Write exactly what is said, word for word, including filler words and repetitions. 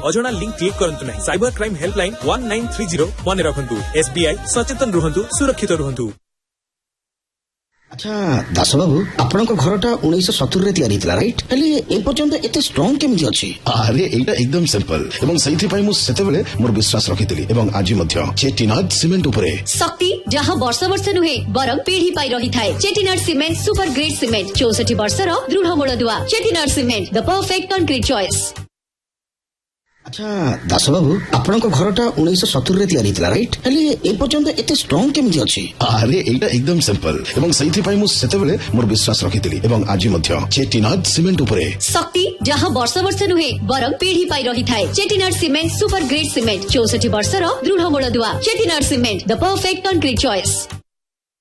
अजଣା link click करंतु नहीं। Cyber crime helpline one nine three zero मन रखंतु। एसबीआई सचेतन रुहंतु, सुरक्षित रुहंतु। अच्छा दास बाबू आपण घरटा उन्नीस सत्तर तैयारी राइट हेले ए पर्यंत एते स्ट्रांग केमि अछि? अरे एटा एकदम सिंपल एवं सही पई मु सेतेबेले मोर विश्वास रखितली एवं आज मध्य चेटिनाड सीमेंट उपरे शक्ति जहां वर्ष वर्ष नुहे बरम पीढ़ी पाई रही थाए। Chettinad cement super great cement चौसठ वर्षर दृढ़ मूलदुआ। Chettinad cement the perfect concrete choice. अच्छा दास बाबू आपण घरटा उन्नीस सत्तर तैयारी राइट हेले ए पर्यंत एते स्ट्रांग केमि अछि? अरे एटा एकदम सिंपल एवं सही पई मु सेतेबेले मोर विश्वास रखितली एवं आज मध्य चेटिनाड सीमेंट उपरे शक्ति जहां वर्ष वर्ष नुहे बरम पीढ़ी पाई रही थाए। Chettinad cement super great cement चौसठ वर्षर दृढ़ मूलदुआ। Chettinad cement the perfect concrete choice.